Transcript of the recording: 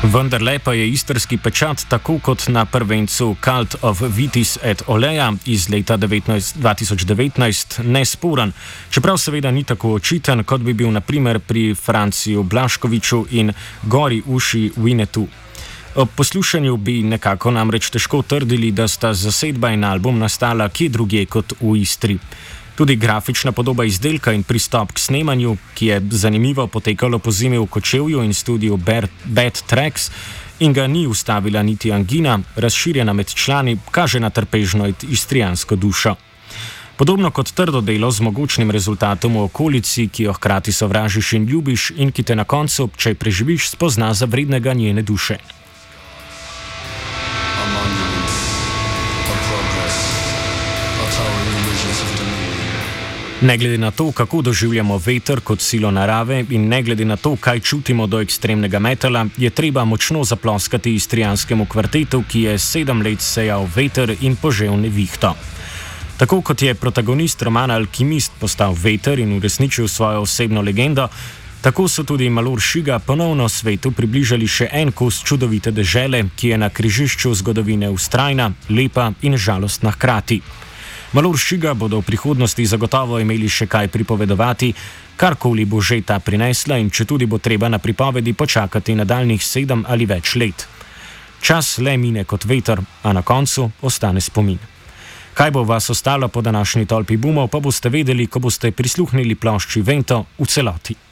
Vendarle pa je istrski pečat tako kot na prvencu Cult of Vitis et Olea iz leta 2019 nesporen, čeprav seveda ni tako očiten, kot bi bil na primer pri Franciju Blaškoviču in Gori Uši Winnetu. Ob poslušanju bi nekako namreč težko trdili, da sta zasedba in album nastala kje drugje kot v Istri. Tudi grafična podoba izdelka in pristop k snemanju, ki je zanimivo potekalo po zimi v Kočevju in studiu Bad Tracks in ga ni ustavila niti angina, razširjena med člani, kaže na trpežno istrijansko dušo. Podobno kot trdo delo z mogočnim rezultatom v okolici, ki jo hkrati sovražiš in ljubiš in ki te na koncu, če preživiš, spozna za vrednega njene duše. Ne glede na to, kako doživljamo veter kot silo narave in ne glede na to, kaj čutimo do ekstremnega metala, je treba močno zaploskati istrijanskemu kvartetu, ki je 7 let sejal veter in požel nevihto. Tako kot je protagonist romana Alkimist postal veter in uresničil svojo osebno legendo, tako so tudi Malur Šiga ponovno svetu približali še en kos čudovite dežele, ki je na križišču zgodovine vztrajna, lepa in žalostna hkrati. Malur Šiga bodo v prihodnosti zagotovo imeli še kaj pripovedovati, karkoli bo že ta prinesla in četudi bo treba na pripovedi počakati nadaljnjih 7 ali več let. Čas le mine kot veter, a na koncu ostane spomin. Kaj bo vas ostalo po današnji tolpi bumov, pa boste vedeli, ko boste prisluhnili plošči Vento v celoti.